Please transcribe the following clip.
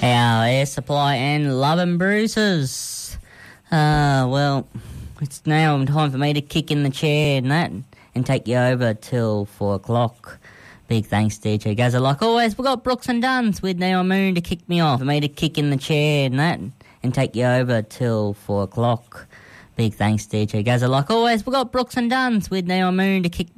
our Air Supply and Love and Bruises. Well, it's now time for me to kick in the chair and take you over till 4 o'clock. Big thanks, DJ Gazza. Like always, we've got Brooks and Duns with Neil Moon to kick me off. For me to kick in the chair and take you over till 4 o'clock. Big thanks, DJ Gazza. Like always, we've got Brooks and Duns with Neil Moon to kick